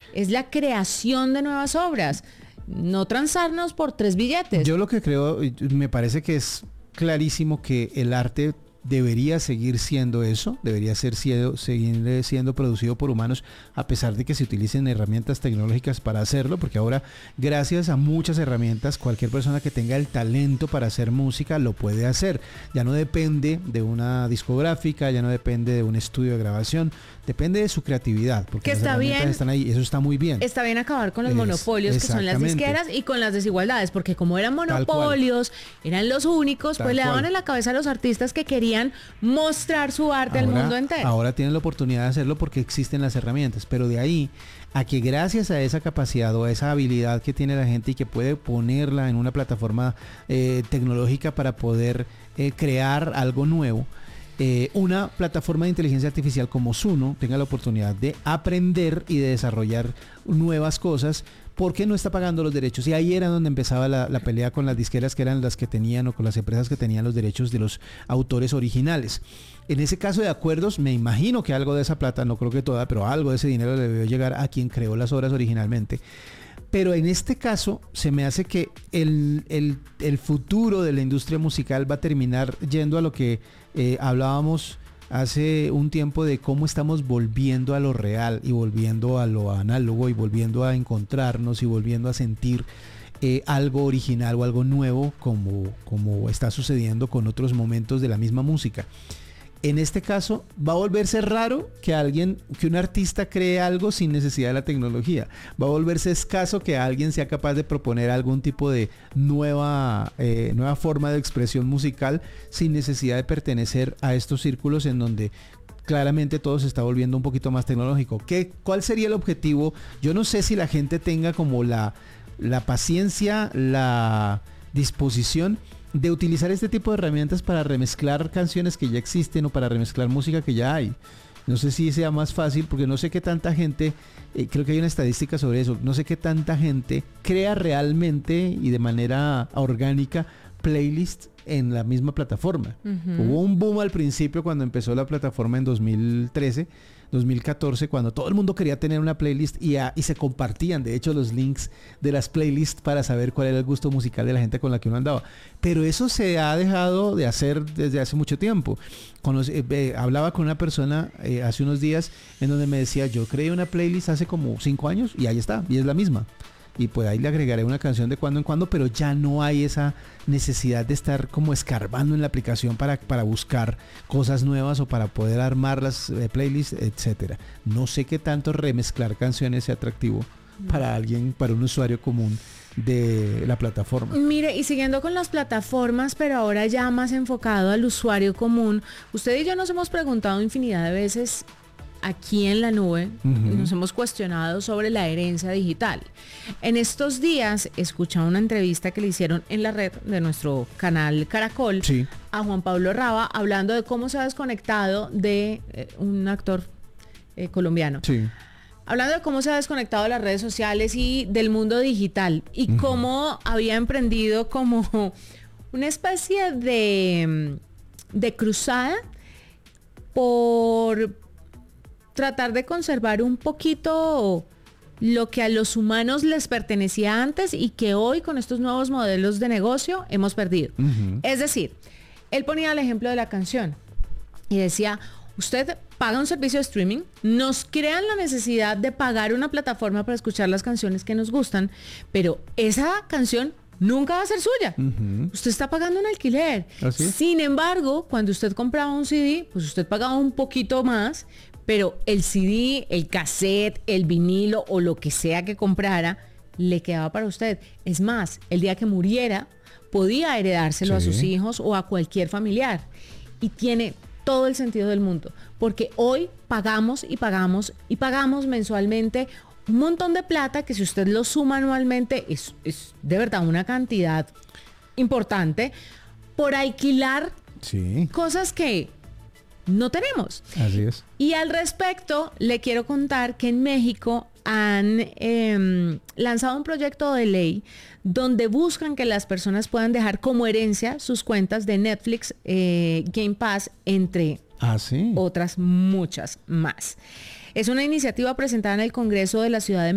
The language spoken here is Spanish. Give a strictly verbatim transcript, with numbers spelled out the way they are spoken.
es la creación de nuevas obras, no transarnos por tres billetes. Yo lo que creo, me parece que es clarísimo que el arte debería seguir siendo eso, debería ser siendo, seguir siendo producido por humanos, a pesar de que se utilicen herramientas tecnológicas para hacerlo, porque ahora, gracias a muchas herramientas, cualquier persona que tenga el talento para hacer música lo puede hacer. Ya no depende de una discográfica, ya no depende de un estudio de grabación, depende de su creatividad, porque que las está herramientas bien, están ahí, eso está muy bien. Está bien acabar con los Es, monopolios que son las disqueras y con las desigualdades, porque como eran monopolios, eran los únicos, Tal pues le daban cual. en la cabeza a los artistas que querían mostrar su arte ahora, al mundo entero. Ahora tienen la oportunidad de hacerlo porque existen las herramientas, pero de ahí a que gracias a esa capacidad o a esa habilidad que tiene la gente y que puede ponerla en una plataforma eh, tecnológica para poder eh, crear algo nuevo, eh, una plataforma de inteligencia artificial como Suno tenga la oportunidad de aprender y de desarrollar nuevas cosas, porque no está pagando los derechos. Y ahí era donde empezaba la, la pelea con las disqueras, que eran las que tenían, o con las empresas que tenían los derechos de los autores originales. En ese caso de acuerdos, me imagino que algo de esa plata, no creo que toda, pero algo de ese dinero le debió llegar a quien creó las obras originalmente. Pero en este caso se me hace que el, el, el futuro de la industria musical va a terminar yendo a lo que eh, hablábamos hace un tiempo, de cómo estamos volviendo a lo real y volviendo a lo análogo y volviendo a encontrarnos y volviendo a sentir eh, algo original o algo nuevo, como, como está sucediendo con otros momentos de la misma música. En este caso va a volverse raro que alguien, que un artista cree algo sin necesidad de la tecnología. Va a volverse escaso que alguien sea capaz de proponer algún tipo de nueva, eh, nueva forma de expresión musical sin necesidad de pertenecer a estos círculos en donde claramente todo se está volviendo un poquito más tecnológico. ¿Qué, ¿Cuál sería el objetivo? Yo no sé si la gente tenga como la, la paciencia, la disposición de utilizar este tipo de herramientas para remezclar canciones que ya existen o para remezclar música que ya hay. No sé si sea más fácil, porque no sé qué tanta gente, eh, creo que hay una estadística sobre eso, no sé qué tanta gente crea realmente y de manera orgánica playlists en la misma plataforma. Uh-huh. Hubo un boom al principio cuando empezó la plataforma en dos mil trece, dos mil catorce, cuando todo el mundo quería tener una playlist y, a, y se compartían de hecho los links de las playlists para saber cuál era el gusto musical de la gente con la que uno andaba. Pero eso se ha dejado de hacer desde hace mucho tiempo. Conoce, eh, eh, hablaba con una persona eh, hace unos días en donde me decía: yo creé una playlist hace como cinco años y ahí está, y es la misma. Y pues ahí le agregaré una canción de cuando en cuando, pero ya no hay esa necesidad de estar como escarbando en la aplicación para, para buscar cosas nuevas o para poder armar las eh, playlists, etcétera. No sé qué tanto remezclar canciones sea atractivo para alguien, para un usuario común de la plataforma. Mire, y siguiendo con las plataformas, pero ahora ya más enfocado al usuario común, usted y yo nos hemos preguntado infinidad de veces aquí en la nube, uh-huh. nos hemos cuestionado sobre la herencia digital. En estos días escuché una entrevista que le hicieron en la red de nuestro canal Caracol, sí, a Juan Pablo Raba, hablando de cómo se ha desconectado de eh, un actor eh, colombiano. Sí. Hablando de cómo se ha desconectado de las redes sociales y del mundo digital y uh-huh. cómo había emprendido como una especie de, de cruzada por tratar de conservar un poquito lo que a los humanos les pertenecía antes y que hoy con estos nuevos modelos de negocio hemos perdido. Uh-huh. Es decir, él ponía el ejemplo de la canción y decía: usted paga un servicio de streaming, nos crean la necesidad de pagar una plataforma para escuchar las canciones que nos gustan, pero esa canción nunca va a ser suya. Uh-huh. Usted está pagando un alquiler. ¿Así es? Sin embargo, cuando usted compraba un C D, pues usted pagaba un poquito más, pero el C D, el cassette, el vinilo o lo que sea que comprara, le quedaba para usted. Es más, el día que muriera, podía heredárselo sí. a sus hijos o a cualquier familiar. Y tiene todo el sentido del mundo, porque hoy pagamos y pagamos y pagamos mensualmente un montón de plata que, si usted lo suma anualmente, es, es de verdad una cantidad importante por alquilar sí. cosas que no tenemos. Así es. Y al respecto, le quiero contar que en México han eh, lanzado un proyecto de ley donde buscan que las personas puedan dejar como herencia sus cuentas de Netflix, eh, Game Pass, entre ah, ¿sí? otras muchas más. Es una iniciativa presentada en el Congreso de la Ciudad de